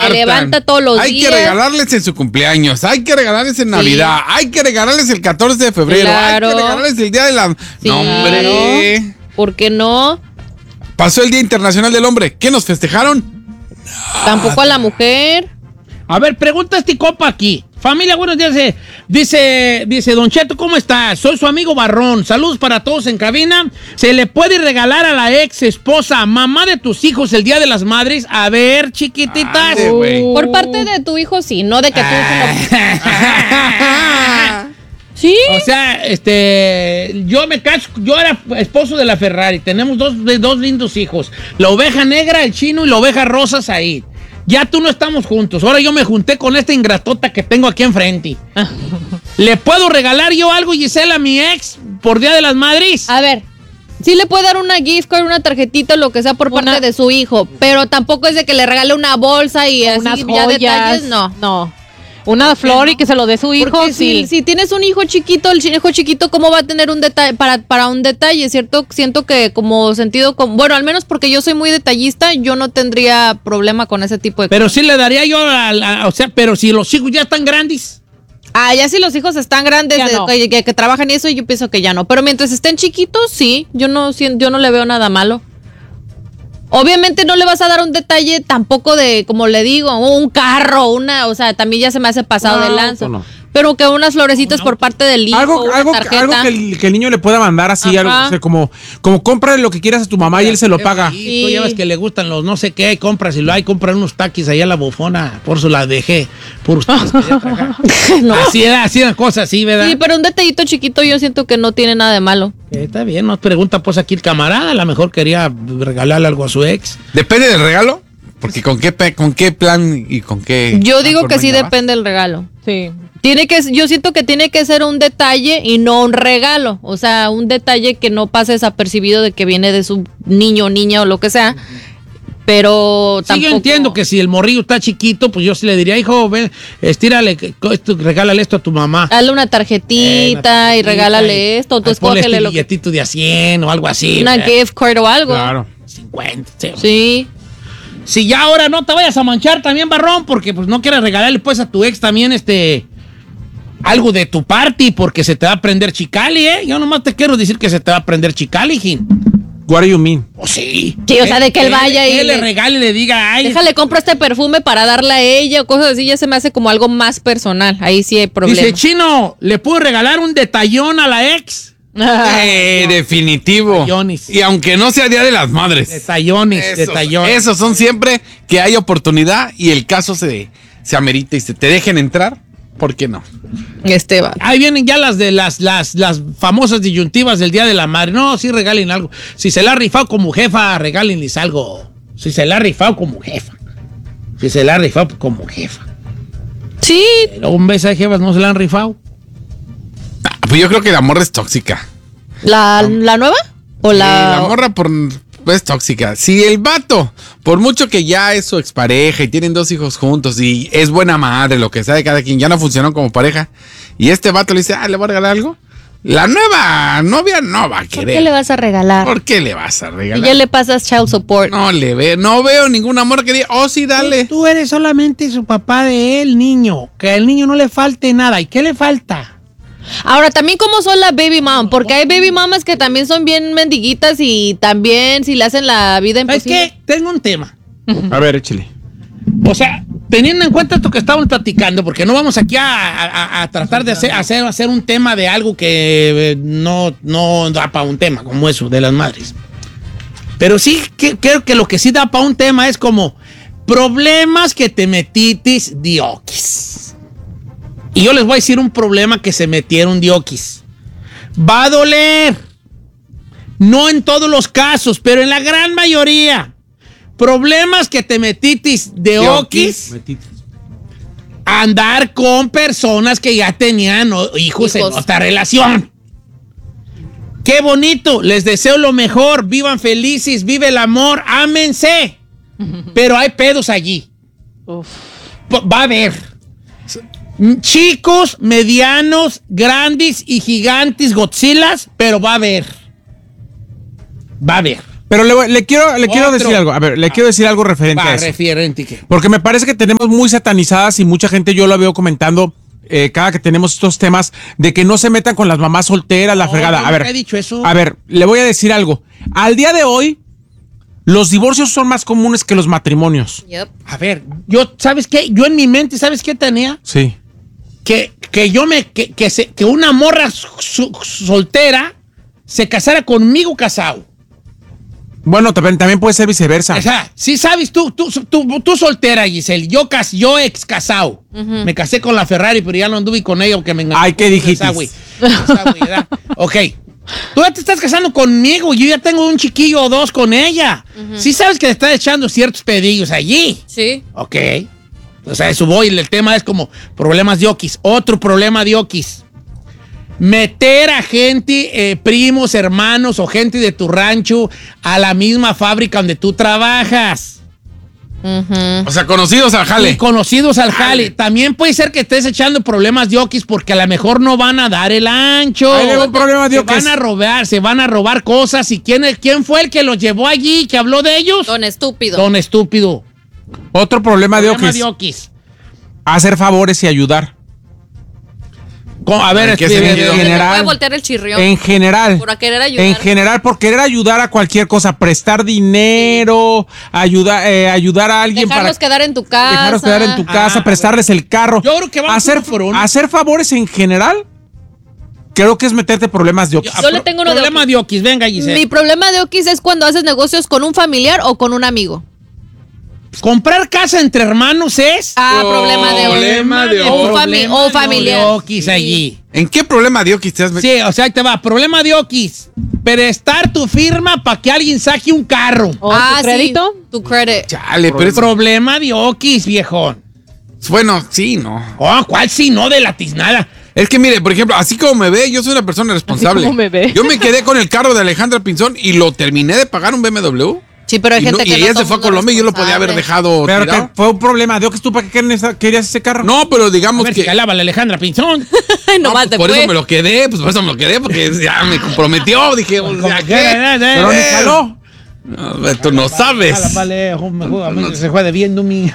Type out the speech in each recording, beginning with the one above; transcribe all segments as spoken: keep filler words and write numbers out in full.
se levanta todos los hay días. Hay que regalarles en su cumpleaños, hay que regalarles en Navidad, sí. hay que regalarles el catorce de febrero, claro. hay que regalarles el día de la... Sí, no, hombre. Claro. ¿Por qué no? Pasó el Día Internacional del Hombre. ¿Qué nos festejaron? Tampoco a la mujer. A ver, pregunta este copa aquí. Familia, buenos días. Eh. Dice, dice, Don Cheto, ¿cómo estás? Soy su amigo Barrón. Saludos para todos en cabina. ¿Se le puede regalar a la ex esposa, mamá de tus hijos, el Día de las Madres? A ver, chiquititas. Ay, uh, Por parte de tu hijo, sí, no de que tú... ¿Sí? O sea, este, yo me caso, yo era esposo de la Ferrari, tenemos dos, dos lindos hijos, la oveja negra, el chino, y la oveja rosa, Said. Ya tú no estamos juntos, ahora yo me junté con esta ingratota que tengo aquí enfrente. ¿Le puedo regalar yo algo, Gisela, a mi ex, por Día de las Madres? A ver, sí le puede dar una gift card, una tarjetita, lo que sea por una... parte de su hijo, pero tampoco es de que le regale una bolsa y así, unas ya detalles, no. No. Una flor y que se lo dé su hijo. Porque sí. si, si tienes un hijo chiquito, el hijo chiquito, ¿cómo va a tener un detalle para, para un detalle? ¿Cierto? Siento que como sentido, como, bueno, al menos porque yo soy muy detallista, yo no tendría problema con ese tipo de pero cosas. Pero sí le daría yo, a la, o sea, pero si los hijos ya están grandes. Ah, ya si los hijos están grandes, de, no. que, que, que trabajan y eso, yo pienso que ya no. Pero mientras estén chiquitos, sí, yo no, yo no le veo nada malo. Obviamente no le vas a dar un detalle tampoco de, como le digo, un carro, una, o sea, también ya se me hace pasado no, de lanza. No. Pero que unas florecitas no, no. por parte del hijo, algo, una algo, tarjeta. algo que, el, que el niño le pueda mandar así, algo, o sea, como, como cómprale lo que quieras a tu mamá y él se lo paga. Sí. Tú llevas que le gustan los no sé qué, compras y lo hay, compran unos taquis allá a la bufona, por eso la dejé, por ustedes. no. Así era, así eran cosas así, ¿verdad? Sí, pero un detallito chiquito yo siento que no tiene nada de malo. Eh, está bien, nos pregunta pues aquí el camarada, a lo mejor quería regalarle algo a su ex. Depende del regalo, porque con qué, con qué plan y con qué... Yo digo que sí depende del regalo. Sí. Tiene que, yo siento que tiene que ser un detalle y no un regalo. O sea, un detalle que no pase desapercibibido de que viene de su niño o niña o lo que sea. Pero tampoco... Sí, yo entiendo que si el morrillo está chiquito, pues yo sí le diría, hijo, ven, estírale, esto, regálale esto a tu mamá. Dale una tarjetita, eh, una tarjetita y regálale y, esto. Tú escógele este lo billetito de a cien o algo así. Una ¿verdad? Gift card o algo. Claro. cincuenta. Sí. sí. Si ya ahora no te vayas a manchar también, Barrón, porque pues no quieres regalarle pues a tu ex también este... algo de tu party, porque se te va a prender chicali, ¿eh? Yo nomás te quiero decir que se te va a prender chicali, Jim. What do you mean? Oh, sí. Sí, o sea, de que él, él vaya él, y... Él le regale y le diga, ay... Déjale, compro este perfume para darle a ella o cosas así, ya se me hace como algo más personal. Ahí sí hay problema. Dice, Chino, ¿le puedo regalar un detallón a la ex? Eh, no. Definitivo. Detallones. Y aunque no sea Día de las Madres. Detallones, esos, detallones. Esos son siempre que hay oportunidad y el caso se, se amerita y se te dejen entrar. ¿Por qué no? Este va. Ahí vienen ya las de las, las, las famosas disyuntivas del Día de la Madre. No, sí regalen algo. Si se la ha rifado como jefa, regálenles algo. Si se la ha rifado como jefa. Si se la ha rifado como jefa. Sí. Pero un beso de jefas no se la han rifado. Ah, pues yo creo que la morra es tóxica. ¿La, ¿la nueva? ¿O la...? Sí, la morra por... es tóxica. Si el vato, por mucho que ya es su expareja y tienen dos hijos juntos y es buena madre, lo que sea de cada quien, ya no funcionó como pareja, y este vato le dice, ah, ¿le voy a regalar algo? La nueva novia no va a querer. ¿Por qué le vas a regalar? ¿Por qué le vas a regalar? Y ya le pasas child support. No le ve, no veo ningún amor que diga, oh sí, dale. Tú, tú eres solamente su papá de él, niño. Que al niño no le falte nada. ¿Y qué le falta? Ahora, también cómo son las baby mom, porque hay baby mamas que también son bien mendiguitas y también si le hacen la vida imposible. Es que tengo un tema. A ver, échale. O sea, teniendo en cuenta esto que estamos platicando, porque no vamos aquí a, a, a tratar de hacer, hacer, hacer un tema de algo que no, no da para un tema como eso de las madres. Pero sí que, creo que lo que sí da para un tema es como problemas que te metitis dioquis. Y yo les voy a decir un problema que se metieron dioquis. Va a doler. No en todos los casos, pero en la gran mayoría. Problemas que te metitis de oquis. Andar con personas que ya tenían hijos, hijos en otra relación. Qué bonito. Les deseo lo mejor. Vivan felices. Vive el amor. Ámense. Pero hay pedos allí. Uf. Va a haber. Chicos, medianos, grandes y gigantes Godzillas, pero va a haber. Va a haber. Pero le, le quiero, le quiero Otro. decir algo. A ver, le quiero decir algo referente Va, a eso. referente que. Porque me parece que tenemos muy satanizadas y mucha gente, yo lo veo comentando eh, cada que tenemos estos temas de que no se metan con las mamás solteras, la No, fregada. yo A ver, nunca he dicho eso. a ver, le voy a decir algo. Al día de hoy, los divorcios son más comunes que los matrimonios. Yep. A ver, yo, ¿sabes qué? Yo en mi mente, ¿sabes qué tenía? Sí. Que, que yo me, que, que, se, que una morra su- soltera se casara conmigo casado. Bueno, también, también puede ser viceversa. O sea, sí sabes, tú, tú, tú, tú soltera, Giselle, yo, cas, yo ex casado. Uh-huh. Me casé con la Ferrari, pero ya no anduve con ella porque me engañó. Ay, ¿qué dijiste? Ok. Tú ya te estás casando conmigo, yo ya tengo un chiquillo o dos con ella. Uh-huh. Sí sabes que le estás echando ciertos pedillos allí. Sí. Ok. O sea, eso voy, el tema es como problemas de oquis. Otro problema de oquis. Meter a gente, eh, primos, hermanos o gente de tu rancho a la misma fábrica donde tú trabajas. Uh-huh. O sea, conocidos al jale. Y conocidos al jale. jale. También puede ser que estés echando problemas de oquis porque a lo mejor no van a dar el ancho. Hay algún problema de se oquis. van a robar, se van a robar cosas. ¿Y quién, quién fue el que los llevó allí, que habló de ellos? Don estúpido. Don estúpido. Otro problema, Problema de oquis. de oquis. Hacer favores y ayudar. Con, a ver, ¿En qué escribe, sentido? de- Se te general. puede voltear el chirrión. En general. Por querer ayudar. En general, por querer ayudar a cualquier cosa, prestar dinero, ayudar, eh, ayudar a alguien Dejarlos para quedar en tu casa. dejarlos quedar en tu casa, Ah, prestarles el carro. Yo creo que vamos hacer, uno por uno. hacer favores en general, creo que es meterte problemas de oquis. Yo le tengo uno de Problema oquis. de oquis. Venga, Giselle. Mi problema de oquis es cuando haces negocios con un familiar o con un amigo. Comprar casa entre hermanos es... Ah, problema de Problema de o, oquis. fami- o familiar. De oquis allí. ¿En qué problema de oquis te has metido? Sí, o sea, ahí te va. Problema de oquis. Prestar tu firma para que alguien saque un carro. ¿O ah, tu crédito? Sí, tu credit. Chale, pero es... Problema de oquis, viejón. Bueno, sí, no. Oh, ¿cuál si no de la tiznada? Es que mire, por ejemplo, así como me ve, yo soy una persona responsable. como me ve. Yo me quedé con el carro de Alejandra Pinzón y lo terminé de pagar un B M W. Sí, pero hay y gente no- que y no ella todo se fue a mundo Colombia y yo lo podía haber responsable. dejado Pero tirado. que fue un problema de oquis. ¿Tú para qué querías esa- querías ese carro? No, pero A digamos ver que... si calaba la Alejandra Pinzón. Ay, No, nomás pues te por fue. eso me lo quedé, pues por eso me lo quedé, porque ya me comprometió. Dije, o sea, ¿qué? Pero ni jaló. No, tú no sabes. Vale, vale, se fue debiendo mi...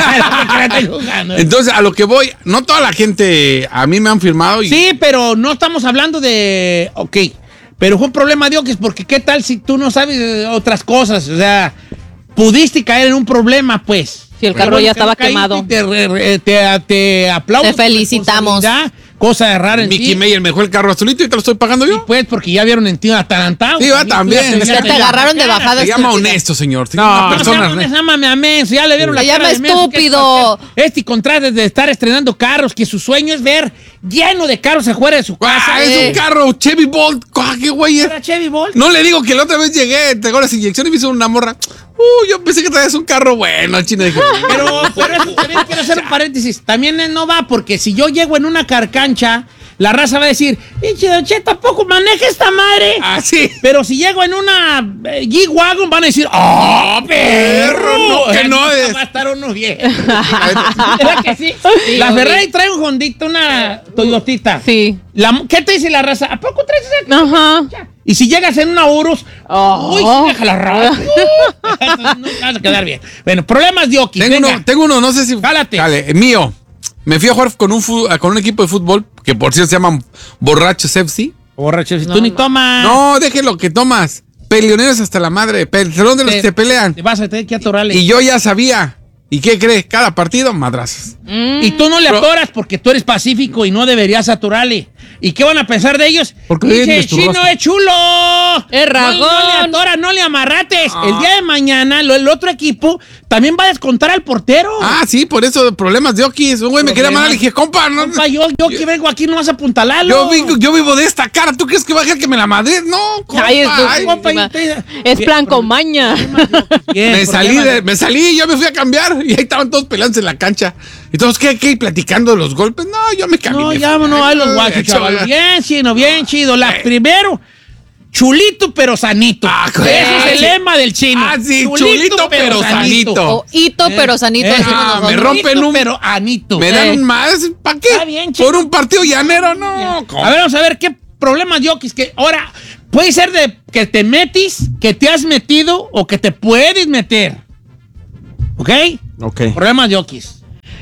Entonces, a lo que voy, no toda la gente a mí me han firmado y... Sí, pero no estamos hablando de... Ok, pero fue un problema de oquis porque ¿qué tal si tú no sabes de otras cosas? O sea, pudiste caer en un problema, pues. Si el Pero carro bueno, ya que no estaba caíste, quemado. Te, re- re- te, te aplaudo. Te por tu felicitamos. responsabilidad, Cosa de rara en Mickey ti. Mayer me dejó el carro azulito y te lo estoy pagando Sí, yo. pues, porque ya vieron en ti un atarantado. Sí, va, también. tú ya Ya te agarraron de bajada. Se llama estúpida. honesto, señor. Sí, No, una No, persona se honesta. llama, llámame a menso, ya le vieron la Se cara llama de menso, que estúpido. Este, este contraste de estar estrenando carros, que su sueño es ver lleno de carros afuera de su casa. Ah, es Eh. un carro Chevy Bolt. Ah, qué güey es. Era Chevy Bolt. No le digo que la otra vez llegué, tengo las inyecciones y me hizo una morra. Uh, yo pensé que traías un carro bueno, chino. Dije, Pero, pero eso también quiero hacer un paréntesis. También no va, porque si yo llego en una carcancha, la raza va a decir, pinche Don Che, tampoco maneja esta madre. ah, sí. Pero si llego en una eh, G-Wagon, van a decir, ¡oh, perro! No, que no Nunca es. va a estar uno bien. ¿Verdad que sí? La Ferrari trae un Hondita, una Toyotita. Sí. La- ¿Qué te dice la raza? ¿A poco traes esa? Ajá. Y si llegas en una Urus, Oh. uy, sí, déjala rápido. No vas a quedar bien. Bueno, problemas de oquis. Tengo venga. uno, tengo uno, no sé si. Jálate. Jale, mío. Me fui a jugar con un, fu- con un equipo de fútbol que por cierto se llaman Borrachos F C. Borracho, si No, tú ni no. tomas. No, déjelo que tomas. Peleoneros hasta la madre. Peleoneros de los que te pelean. Te vas a tener que atorarle. Y yo ya sabía. ¿Y qué crees? Cada partido, madrazos. Y tú no le atoras porque tú eres pacífico y no deberías atorarle. ¿Y qué van a pensar de ellos? Porque Dice, viven de tu chino rostro. es chulo. Es ragón. No, no le atoras, no le amarrates. Ah. El día de mañana, lo- el otro equipo también va a descontar al portero. Ah, sí, por eso problemas de oquis. Un güey me quería Problemas. mal. Le dije, compa, no. Compa, yo, yo que vengo aquí no vas a apuntalarlo. Yo, vivo, yo vivo de esta cara. ¿Tú crees que va a dejar que me la madre? No, compa. Ay, es tu- ay. Compa, Ma- y te- Es Bien, plan con problem- maña. Bien, Me salí, problemas de, me salí y yo me fui a cambiar. Y ahí estaban todos peleándose en la cancha. Y todos, ¿qué? ¿Qué? Platicando los golpes. No, yo me cambié. No, ya no hay los guachos, chaval. Bien, chino, bien chido. La primero, chulito pero sanito. Ah, Ese es el sí. lema del chino. Ah, sí, chulito, pero sanito. O hito, pero sanito. Eh, decimos ah, nosotros. me rompen Chulito, un- pero anito. ¿Me Eh. dan más? ¿Para qué? Está bien, chico. ¿Por un partido llanero? No. A ver, vamos a ver qué problemas yo que es que ahora puede ser de que te metis, que te has metido o que te puedes meter. ¿Ok? Ok. Problema de Oquis.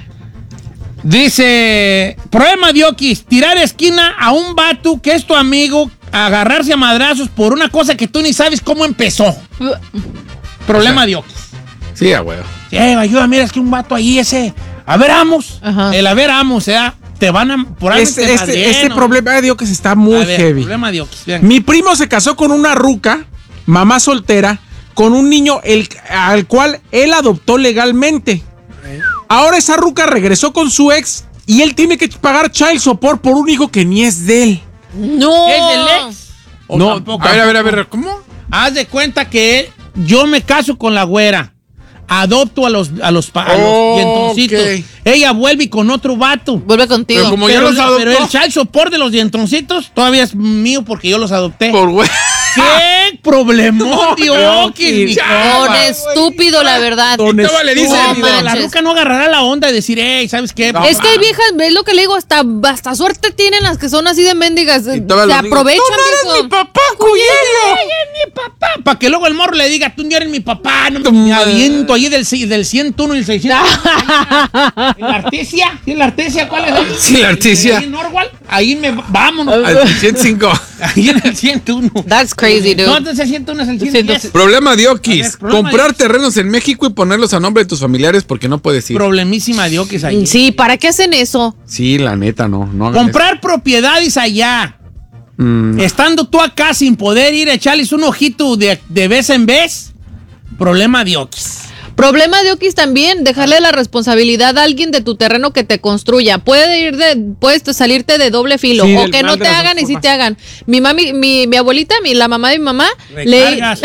Dice, problema de Oquis, tirar esquina a un vato que es tu amigo, agarrarse a madrazos por una cosa que tú ni sabes cómo empezó. Problema de Oquis. Sí, a huevo. Sí, ayuda, mira, es que un vato ahí ese, a ver, amos, Ajá. el a ver, amos, o sea, te van a, por ahí Este, te este, madrien, este ¿no? problema de Oquis está muy A ver, heavy. Problema de Oquis, bien. Mi primo se casó con una ruca, mamá soltera, con un niño el, al cual él adoptó legalmente. Ahora esa ruca regresó con su ex y él tiene que pagar child support por un hijo que ni es de él. No. ¿Es del ex? ¿O No, tampoco? A ver, a ver, a ver, ¿cómo? Haz de cuenta que él, yo me caso con la güera, adopto a los, a los, pa- a los Oh, dientoncitos. ok. Ella vuelve y con otro vato. Vuelve contigo. Pero como ya pero, los adoptó. pero el child support de los dientoncitos todavía es mío porque yo los adopté. Por güey. ¿Qué problema, Dios? Oquis. Don estúpido, la verdad. Don Y todavía le dice, No, Pero la manches. ruca no agarrará la onda de decir, hey, ¿sabes qué? No, Es que hay viejas, es lo que le digo, hasta, hasta suerte tienen las que son así de mendigas. Se Y todavía los niños, aprovechan "Tú no de eres eso. mi papá, cuyero". mi papá. Para que luego el morro le diga, tú no eres mi papá. No, Tu me madre. aviento ahí del, del ciento uno y el seiscientos. ¿En la Artesia? ¿Sí, en la Artesia? ¿Cuál es ahí? Sí, la Artesia. Ahí en Norwalk. Ahí me... Vámonos. Al ciento cinco. Ahí en el ciento uno. That's crazy, dude. No, entonces el ciento uno es el ciento diez. Problema de A Oquis. ver, problema Comprar de Oquis. terrenos en México y ponerlos a nombre de tus familiares porque no puedes ir. Problemísima de Oquis ahí. Sí, ¿para qué hacen eso? Sí, la neta, no. no hagan Comprar propiedades allá. eso. Mm, Estando tú acá sin poder ir a echarles un ojito de, de vez en vez. Problema de Oquis. Problema de Oquis también, dejarle la responsabilidad a alguien de tu terreno que te construya. Puede ir de, puedes salirte de doble filo, Sí, o del que no mal de te las hagan dos y sí formas. te hagan. Mi mami, mi, mi abuelita, mi, la mamá de mi mamá, le Recargas.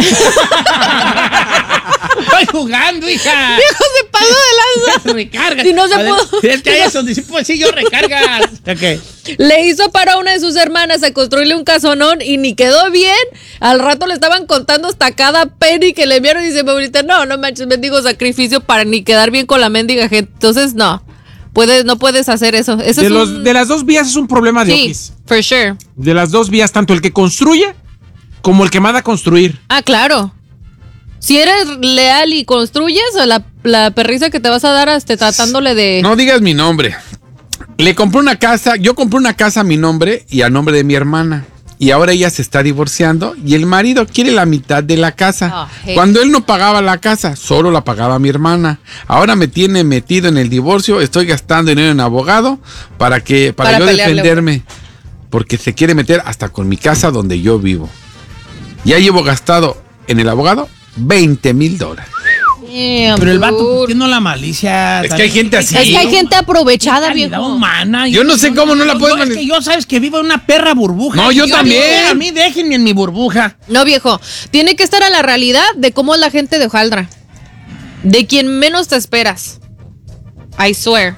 Estoy jugando, hija. Hijo se pasó de lanza. Recargas. Si no se A ver, pudo. Es que hay eso donde sí, pues sí, yo recargas. Ok. Le hizo para una de sus hermanas a construirle un casonón y ni quedó bien. Al rato le estaban contando hasta cada penny que le enviaron y dice mi abuelita, no, no manches, mendigo sacrificio para ni quedar bien con la mendiga gente. Entonces, no, puedes, no puedes hacer eso. Eso De, es los, un- de las dos vías es un problema de Sí, Oquis. for sure. De las dos vías, tanto el que construye como el que manda a construir. Ah, claro. Si eres leal y construyes, o la, la perrisa que te vas a dar hasta tratándole de... No digas mi nombre. Le compré una casa, yo compré una casa a mi nombre y a nombre de mi hermana. Y ahora ella se está divorciando y el marido quiere la mitad de la casa. Oh, hey. Cuando él no pagaba la casa, solo la pagaba mi hermana. Ahora me tiene metido en el divorcio, estoy gastando dinero en abogado para que para, Para yo pelearle, defenderme. Porque se quiere meter hasta con mi casa donde yo vivo. Ya llevo gastado en el abogado veinte mil dólares. Damn, Pero el vato dude. pues, tiene la malicia. Es que hay gente así. Es que hay gente aprovechada, calidad viejo. humana. Yo no sé cómo no la yo- puedo yo- Es mani- que yo sabes que vivo en una perra burbuja. No, yo también. A mí déjenme en mi burbuja. No, viejo. Tiene que estar a la realidad de cómo es la gente de hojaldra. De quien menos te esperas. I swear.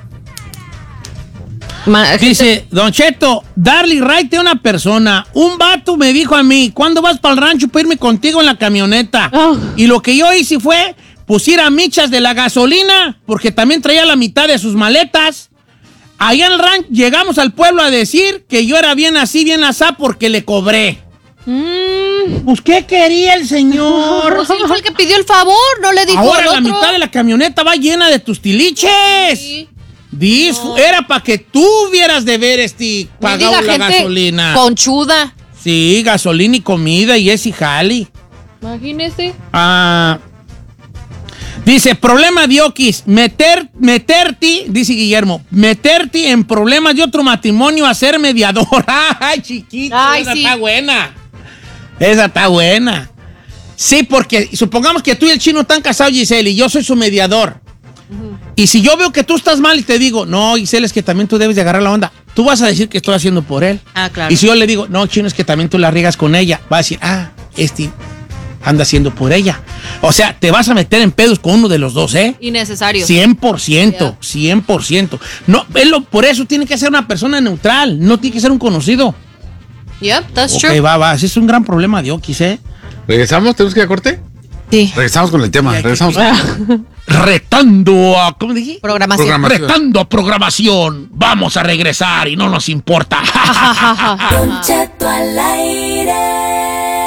Ma- Dice, Don Cheto, darle right a una persona. Un vato me dijo a mí, ¿cuándo vas para el rancho para irme contigo en la camioneta? Oh. Y lo que yo hice fue, pues ir a michas de la gasolina, porque también traía la mitad de sus maletas. Allá en el rancho llegamos al pueblo a decir que yo era bien así, bien asá, porque le cobré. Pues, ¿qué quería el señor? Pues él fue el que pidió el favor, no le dijo Ahora al la otro. mitad de la camioneta va llena de tus tiliches. Sí. Dis, era para que tú hubieras de ver este No pagado diga la gente gasolina. conchuda. Sí, gasolina y comida y ese jali. Imagínese. Ah, dice, problema de Oquis, meter, meterte, dice Guillermo, meterte en problemas de otro matrimonio a ser mediador. Ay, chiquito, Ay, esa sí. está buena. Esa está buena. Sí, porque supongamos que tú y el chino están casados, Giselle, y yo soy su mediador. Y si yo veo que tú estás mal y te digo, no, Giselle, es que también tú debes de agarrar la onda, tú vas a decir que estoy haciendo por él. Ah, claro. Y si yo le digo, no, chino, es que también tú la riegas con ella, va a decir, ah, este anda haciendo por ella. O sea, te vas a meter en pedos con uno de los dos, ¿eh? Innecesario. cien por ciento, cien por ciento. No, es lo- por eso tiene que ser una persona neutral, no tiene que ser un conocido. Yep, that's Ok, true. va, va, ese es un gran problema de Oquis, ¿eh? ¿Regresamos? ¿Tenemos que ir a corte? Sí. Regresamos con el tema. Sí, hay que- Regresamos. Retando a, ¿cómo dije? Programación. Programa- Retando a programación. Vamos a regresar y no nos importa. Don Cheto al aire.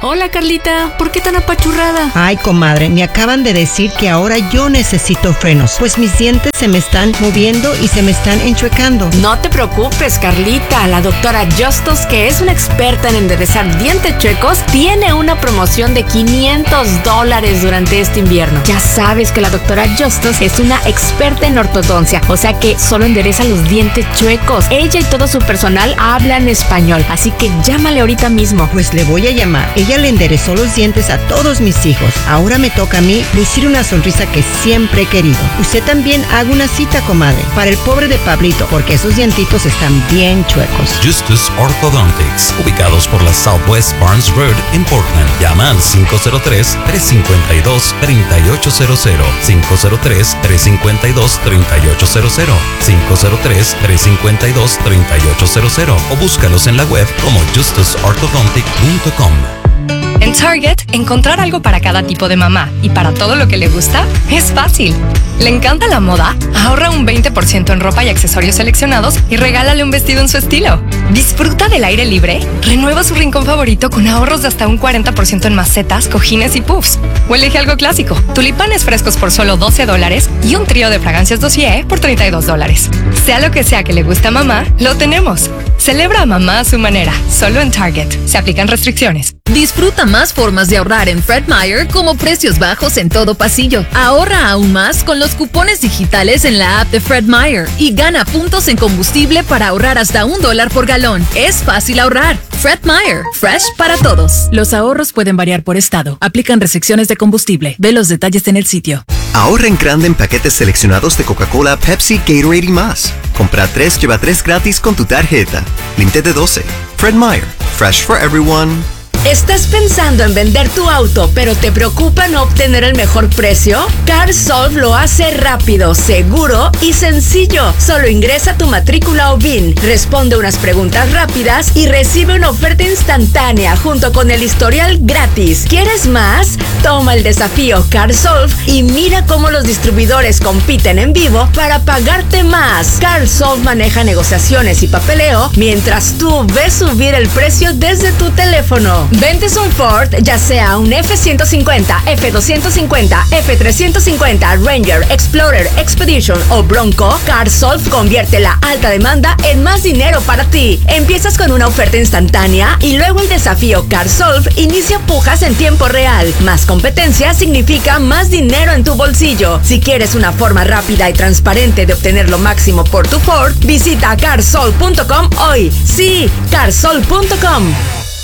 Hola, Carlita, ¿por qué tan apachurrada? Ay, comadre, me acaban de decir que ahora yo necesito frenos, pues mis dientes se me están moviendo y se me están enchuecando. No te preocupes, Carlita. La doctora Justus, que es una experta en enderezar dientes chuecos, tiene una promoción de quinientos dólares durante este invierno. Ya sabes que la doctora Justus es una experta en ortodoncia, o sea que solo endereza los dientes chuecos. Ella y todo su personal hablan español, así que llámale ahorita mismo. Pues le voy a llamar. Ella le enderezó los dientes a todos mis hijos. Ahora me toca a mí lucir una sonrisa que siempre he querido. Usted también haga una cita, comadre, para el pobre de Pablito, porque esos dientitos están bien chuecos. Justus Orthodontics, ubicados por la Southwest Barnes Road en Portland. Llama al cinco cero tres, tres cinco dos, tres ocho cero cero, cinco cero tres, tres cinco dos, tres ocho cero cero, cinco cero tres, tres cinco dos, tres ocho cero cero o búscalos en la web como justus orthodontic punto com. En Target, encontrar algo para cada tipo de mamá y para todo lo que le gusta es fácil. ¿Le encanta la moda? Ahorra un veinte por ciento en ropa y accesorios seleccionados y regálale un vestido en su estilo. ¿Disfruta del aire libre? Renueva su rincón favorito con ahorros de hasta un cuarenta por ciento en macetas, cojines y puffs. O elige algo clásico, tulipanes frescos por solo doce dólares y un trío de fragancias Dossier por treinta y dos dólares. Sea lo que sea que le guste a mamá, lo tenemos. Celebra a mamá a su manera, solo en Target. Se aplican restricciones. Disfruta más formas de ahorrar en Fred Meyer, como precios bajos en todo pasillo. Ahorra aún más con los cupones digitales en la app de Fred Meyer y gana puntos en combustible para ahorrar hasta un dólar por galón. Es fácil ahorrar. Fred Meyer, fresh para todos. Los ahorros pueden variar por estado. Aplican restricciones de combustible. Ve los detalles en el sitio. Ahorra en grande en paquetes seleccionados de Coca-Cola, Pepsi, Gatorade y más. Compra tres, lleva tres gratis con tu tarjeta. Límite de doce. Fred Meyer, fresh for everyone. ¿Estás pensando en vender tu auto, pero te preocupa no obtener el mejor precio? CarSolve lo hace rápido, seguro y sencillo. Solo ingresa tu matrícula o V I N, responde unas preguntas rápidas y recibe una oferta instantánea junto con el historial gratis. ¿Quieres más? Toma el desafío CarSolve y mira cómo los distribuidores compiten en vivo para pagarte más. CarSolve maneja negociaciones y papeleo mientras tú ves subir el precio desde tu teléfono. ¿Vendes un Ford, ya sea un F ciento cincuenta, F doscientos cincuenta, F trescientos cincuenta, Ranger, Explorer, Expedition o Bronco? CarSolve convierte la alta demanda en más dinero para ti. Empiezas con una oferta instantánea y luego el desafío CarSolve inicia pujas en tiempo real. Más competencia significa más dinero en tu bolsillo. Si quieres una forma rápida y transparente de obtener lo máximo por tu Ford, visita carsolve punto com hoy. Sí, carsolve punto com.